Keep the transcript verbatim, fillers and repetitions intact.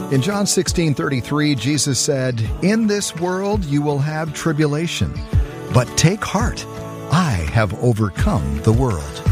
In John sixteen thirty-three, Jesus said, "In this world you will have tribulation, but take heart. I have overcome the world."